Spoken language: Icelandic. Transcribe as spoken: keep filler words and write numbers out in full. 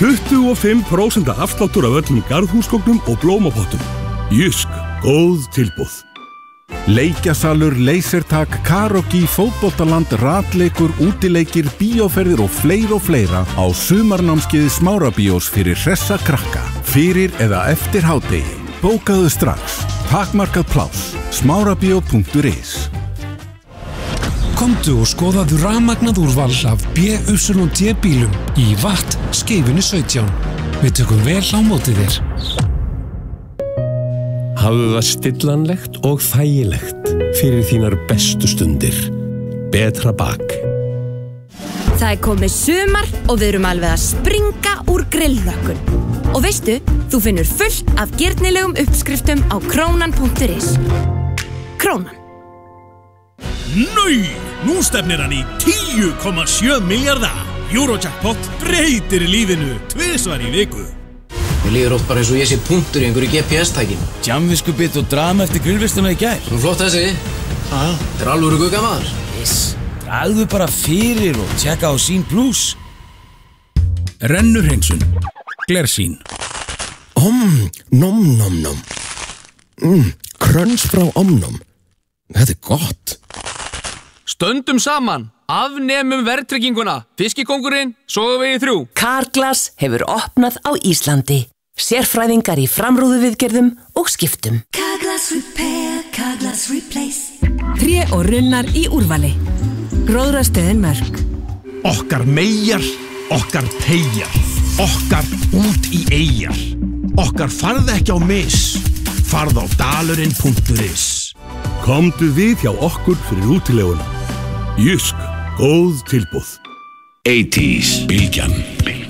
tuttugu og fimm prósent afsláttur af öllum garðhúsgögnum og blómapottum. Jysk, góð tilboð. Leikjasalur, leysertak, karogi, fótboltaland, ratleikur, útileikir, bíóferðir og fleir og fleira á sumarnámskeiði Smárabíós fyrir hressa krakka. Fyrir eða eftir hádegi. Bókaðu strax. Takmarkað pláss. smárabíó punktur is. Komdu og skoðaðu rafmagnað úrval af B Y D bílum í Watt skeifunni sautján. Við tökum vel á móti þér. Hafðu það stillanlegt og þægilegt fyrir þínar bestu stundir. Betra bak. Það er komið sumar og við erum alveg að springa úr grillhlökkun. Og veistu, þú finnur fullt af girnilegum uppskriftum á krónan punktur is. Krónan. Nau! Nú stefnir hann í tíu komma sjö milljarða. Eurojackpot breytir lífinu tvisvar í viku. Mér líður oft bara eins og ég sé punktur í einhverju G P S-tækinu. Jamviskubitt og drama eftir grillvistuna í gær. Nú flott þessi. Ah. Þetta er alvöru guggamaður. Yes. Dragðu bara fyrir og tjekka á Sín Plus. Rennurhreinsun. Glersín. Om, nom, nom, nom. Mm, kröns frá Omnom. Þetta er gott. Stöndum saman. Afnemum verðtrygginguna. Fiskikóngurinn, Sogavegi þrjú. Carglass hefur opnað á Íslandi. Sérfræðingar í framrúðuviðgerðum og skiptum. Carglass Repair, Carglass Replace. Tré og runnar í úrvali. Gróðrastöðin Mörk. Okkar meyjar, okkar teygjar. Okkar út í eyjar. Okkar farð ekki á mis. Farð á dalurinn punktur is. Komdu við hjá okkur fyrir útileguna. Jysk, góð tilboð. eighties Bylgjan.